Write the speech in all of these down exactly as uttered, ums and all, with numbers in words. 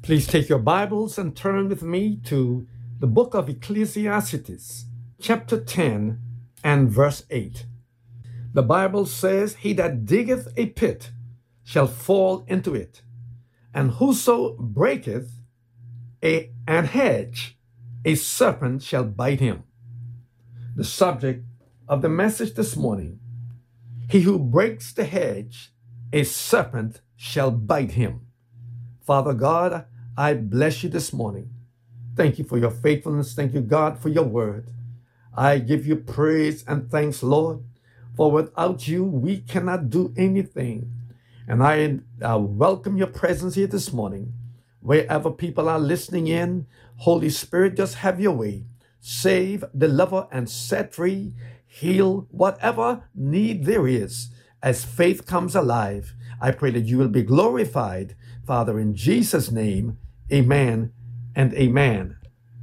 Please take your Bibles and turn with me to the book of Ecclesiastes, chapter ten and verse eight. The Bible says, "He that diggeth a pit shall fall into it, and whoso breaketh a, an hedge, a serpent shall bite him." The subject of the message this morning: he who breaks the hedge, a serpent shall bite him. Father God, I bless you this morning. Thank you for your faithfulness. Thank you, God, for your word. I give you praise and thanks, Lord, for without you, we cannot do anything. And I uh, welcome your presence here this morning. Wherever people are listening in, Holy Spirit, just have your way. Save, deliver, and set free. Heal whatever need there is. As faith comes alive, I pray that you will be glorified. Father, in Jesus' name, amen and amen.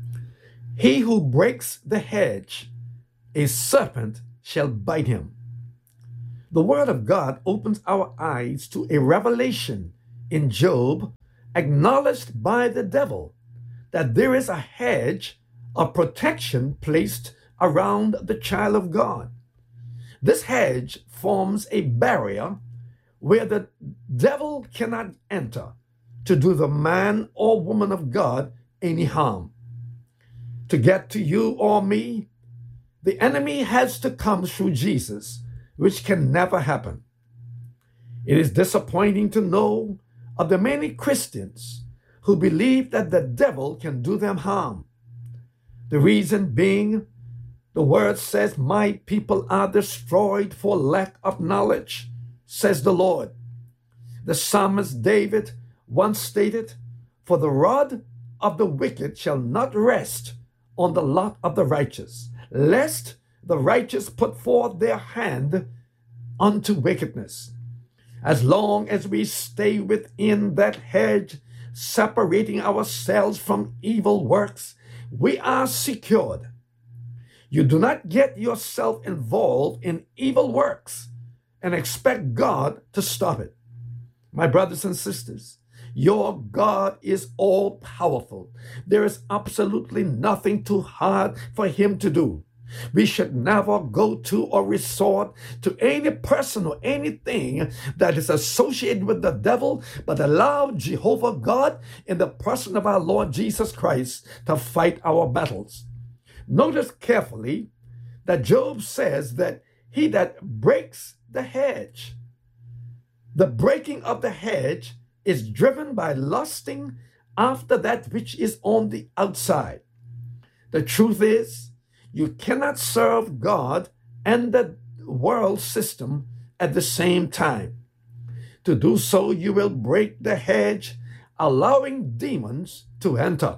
He who breaks the hedge, a serpent shall bite him. The word of God opens our eyes to a revelation in Job, acknowledged by the devil, that there is a hedge of protection placed around the child of God. This hedge forms a barrier where the devil cannot enter to do the man or woman of God any harm. To get to you or me, the enemy has to come through Jesus, which can never happen. It is disappointing to know of the many Christians who believe that the devil can do them harm. The reason being, the word says, "My people are destroyed for lack of knowledge," says the Lord. The psalmist David once stated, "For the rod of the wicked shall not rest on the lot of the righteous, lest the righteous put forth their hand unto wickedness." As long as we stay within that hedge, separating ourselves from evil works, we are secured. You do not get yourself involved in evil works and expect God to stop it. My brothers and sisters, your God is all powerful. There is absolutely nothing too hard for him to do. We should never go to or resort to any person or anything that is associated with the devil, but allow Jehovah God in the person of our Lord Jesus Christ to fight our battles. Notice carefully that Job says that he that breaks the hedge, the breaking of the hedge is driven by lusting after that which is on the outside. The truth is, you cannot serve God and the world system at the same time. To do so, you will break the hedge, allowing demons to enter.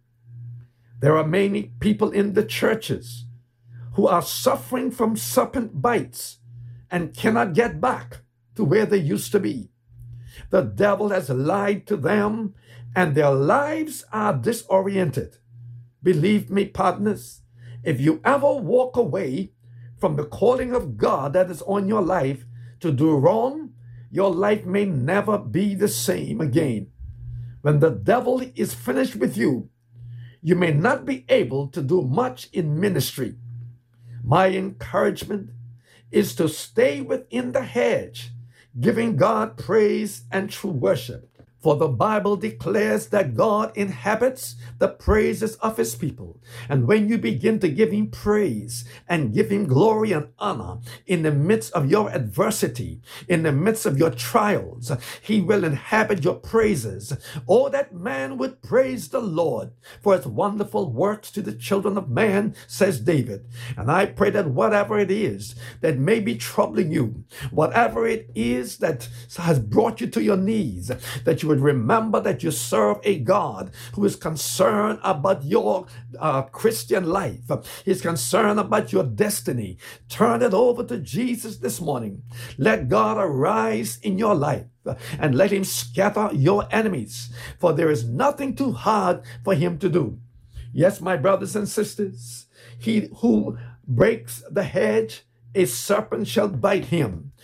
There are many people in the churches who are suffering from serpent bites and cannot get back to where they used to be. The devil has lied to them, and their lives are disoriented. Believe me, partners, if you ever walk away from the calling of God that is on your life to do wrong, your life may never be the same again. When the devil is finished with you, you may not be able to do much in ministry. My encouragement is to stay within the hedge, giving God praise and true worship. For the Bible declares that God inhabits the praises of his people. And when you begin to give him praise and give him glory and honor in the midst of your adversity, in the midst of your trials, he will inhabit your praises. Oh, that man would praise the Lord for his wonderful works to the children of man, says David. And I pray that whatever it is that may be troubling you, whatever it is that has brought you to your knees, that you would remember that you serve a God who is concerned about your uh, Christian life. He's concerned about your destiny. Turn it over to Jesus this morning. Let God arise in your life and let him scatter your enemies, for there is nothing too hard for him to do. Yes, my brothers and sisters, he who breaks the hedge, a serpent shall bite him.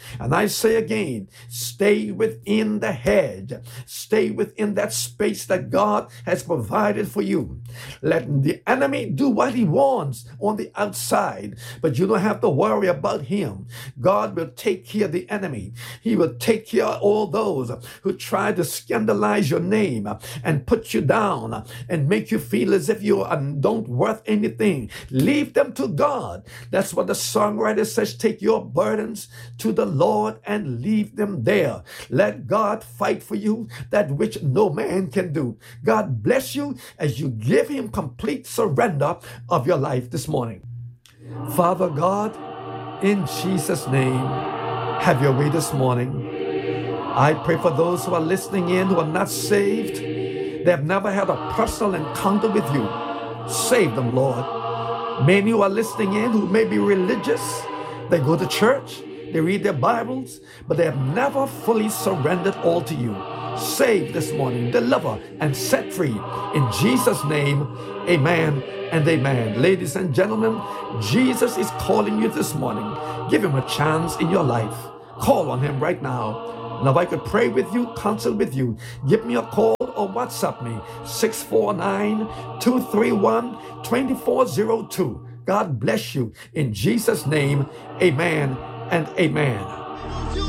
And I say again, stay within the hedge. Stay within that space that God has provided for you. Let the enemy do what he wants on the outside, but you don't have to worry about him. God will take care of the enemy. He will take care of all those who try to scandalize your name and put you down and make you feel as if you don't worth anything. Leave them to God. That's what the songwriter says. Take your burdens to the Lord and leave them there. Let God fight for you that which no man can do. God bless you as you give him complete surrender of your life this morning. Father God, in Jesus' name, have your way this morning. I pray for those who are listening in who are not saved. They have never had a personal encounter with you. Save them, Lord. Many who are listening in who may be religious, they go to church, they read their Bibles, but they have never fully surrendered all to you. Save this morning, deliver, and set free. In Jesus' name, amen and amen. Ladies and gentlemen, Jesus is calling you this morning. Give him a chance in your life. Call on him right now. And if I could pray with you, counsel with you, give me a call or WhatsApp me, six four nine, two three one, two four zero two. God bless you. In Jesus' name, amen and amen.